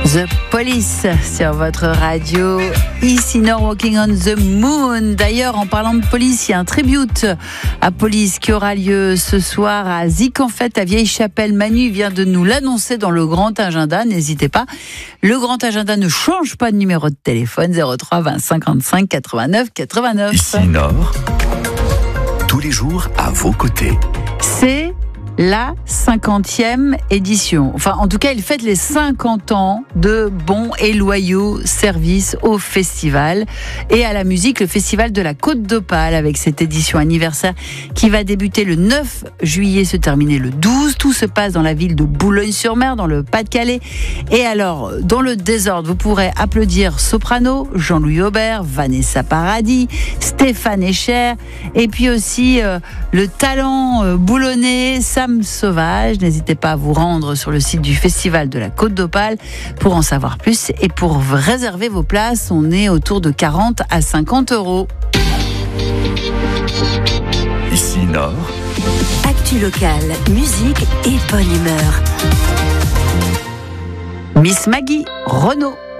The Police sur votre radio, ici Nord Walking on the Moon. D'ailleurs, en parlant de police, il y a un tribute à Police qui aura lieu ce soir à Zik en fait, à Vieille-Chapelle. Manu vient de nous l'annoncer dans le grand agenda, n'hésitez pas. Le grand agenda ne change pas de numéro de téléphone, 03 20 55 89 89. Ici Nord, tous les jours à vos côtés. C'est la 50e édition. Enfin, en tout cas, il fête les 50 ans de bons et loyaux services au festival et à la musique, le festival de la Côte d'Opale, avec cette édition anniversaire qui va débuter le 9 juillet, se terminer le 12. Tout se passe dans la ville de Boulogne-sur-Mer, dans le Pas-de-Calais. Et alors, dans le désordre, vous pourrez applaudir Soprano, Jean-Louis Aubert, Vanessa Paradis, Stéphane Echer, et puis aussi le talent boulonnais, Sam Sauvage. N'hésitez pas à vous rendre sur le site du Festival de la Côte d'Opale pour en savoir plus et pour réserver vos places. On est autour de 40 à 50 €. Ici Nord, Actu locale, musique et bonne humeur. Miss Maggie Renaud.